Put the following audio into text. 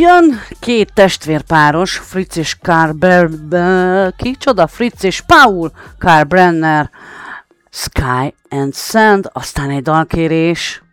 jön két testvérpáros, Fritz és kicsoda? Fritz és Paul Kalkbrenner, Sky and Sand, aztán egy dalkérés